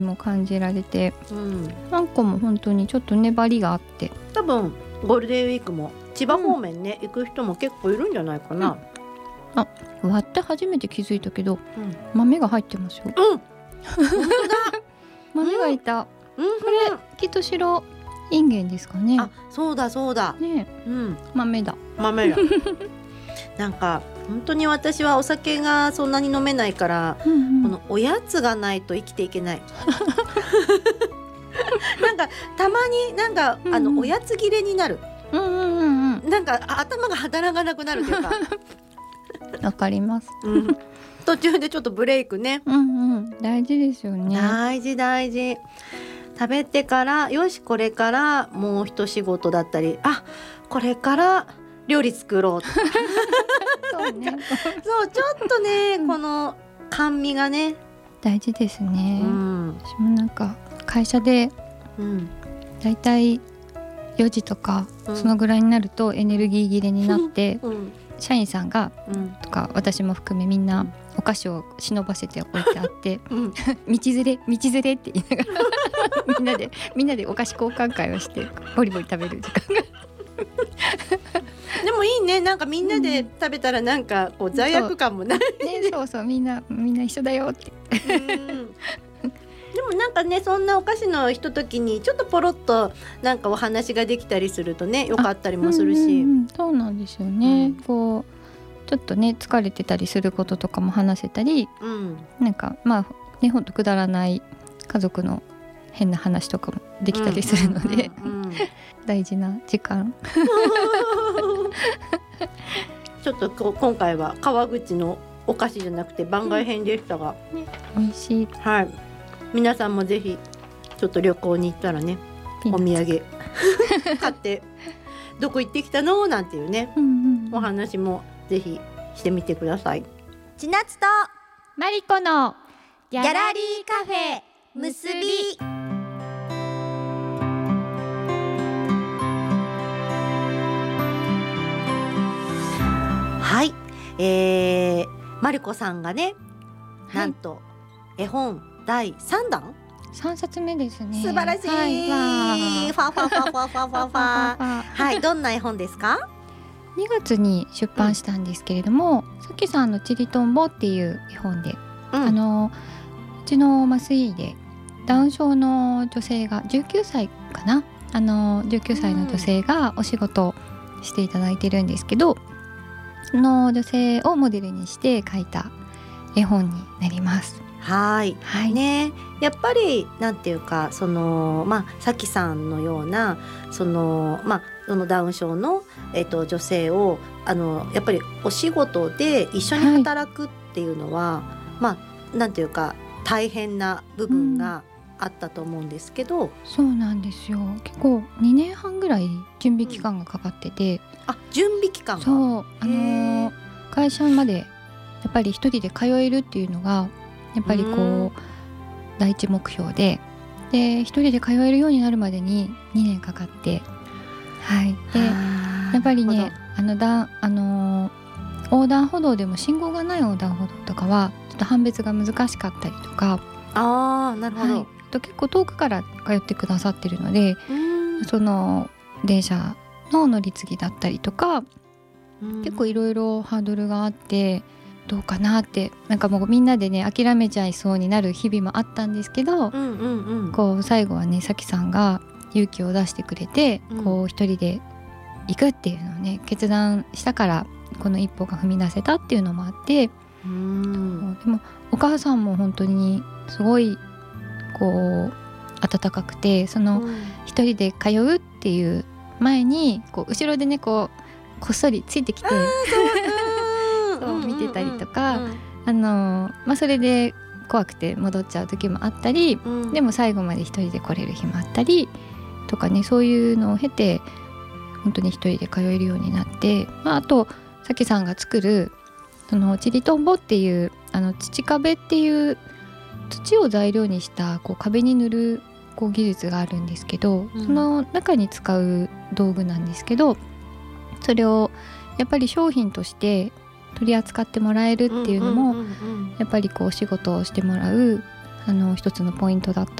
も感じられて、 うん、 あんこも本当にちょっと粘りがあって、 多分ゴールデンウィークも千葉方面ね、行く人も結構いるんじゃないかな。 割って初めて気づいたけど、 うん、 豆が入ってますよ。 うん、本当だ。 豆がいた、 うん、 これきっと白インゲンですかね。 あ、そうだそうだ、 ね、 うん、 豆だ。 豆だ。なんか本当に私はお酒がそんなに飲めないから、 うんうん、 このおやつがないと生きていけない。なんかたまになんか、 うんうん、 おやつ切れになる、 うんうんうんうん、 なんか頭が働かなくなるというかわかります、 うん、途中でちょっとブレイクね、 うんうん、大事ですよね。 大事大事。食べてからよしこれからもう一仕事だったり、あ、これから料理作ろうとかそうね、 そうちょっとね、この甘味がね大事ですね、 うん、 私もなんか会社でだいたい4時とか、そのぐらいになるとエネルギー切れになって、社員さんが、とか私も含めみんなお菓子を忍ばせて置いてあって、道連れって言いながらみんなでお菓子交換会をしてボリボリ食べる時間がでもいいね、なんかみんなで食べたらなんかこう罪悪感もない、 そうそう、みんな一緒だよってでもなんかね、そんなお菓子のひとときにちょっとポロッとなんかお話ができたりするとね、よかったりもするし、 そうなんですよね、こうちょっとね疲れてたりすることとかも話せたり、なんかまあね、ほんとくだらない家族の変な話とかもできたりするので、大事な時間ちょっと今回は川口のお菓子じゃなくて番外編でしたが、 美味しい、 はい、皆さんもぜひちょっと旅行に行ったらね、お土産買ってどこ行ってきたのなんていうね、お話もぜひしてみてください。 千夏とマリコのギャラリーカフェ結び。 はい、マリコさんがね、なんと絵本第3弾 3冊目ですね。 素晴らしい、ファファファファファファファはい、どんな絵本ですか ？2月に出版したんですけれども、さきさんのちりとんぼっていう絵本で、うちの麻酔でダウン症の女性が19歳かな、19歳の女性がお仕事をしていただいてるんですけど、その女性をモデルにして描いた絵本になります。 はい、ね、やっぱりなんていうか、そのさきさんのようなそのダウン症の、女性をやっぱりお仕事で一緒に働くっていうのは、なんていうか大変な部分があったと思うんですけど、 そうなんですよ。結構2年半ぐらい準備期間がかかってて、 準備期間が、 そう会社までやっぱり一人で通えるっていうのがやっぱりこう第一目標で一人で通えるようになるまでに2年かかって、でやっぱりね、横断歩道でも信号がない横断歩道とかはちょっと判別が難しかったりとか、 なるほど、 結構遠くから通ってくださってるので、その電車の乗り継ぎだったりとか、結構いろいろハードルがあって、どうかなって、なんかもうみんなでね諦めちゃいそうになる日々もあったんですけど、こう最後はねさきさんが勇気を出してくれて、こう一人で行くっていうのをね決断したから、この一歩が踏み出せたっていうのもあって、でもお母さんも本当にすごいこう温かくて、その一人で通うっていう前にこう後ろでねこっそりついてきてそう見てたりとか、それで怖くて戻っちゃう時もあったり、でも最後まで一人で来れる日もあったりとかね、そういうのを経て本当に一人で通えるようになって、あとさきさんが作るそのちりとんぼっていう土壁っていう土を材料にしたこう壁に塗るこう技術があるんですけど、その中に使う道具なんですけど、それをやっぱり商品として取り扱ってもらえるっていうのも、やっぱりこうお仕事をしてもらう一つのポイントだった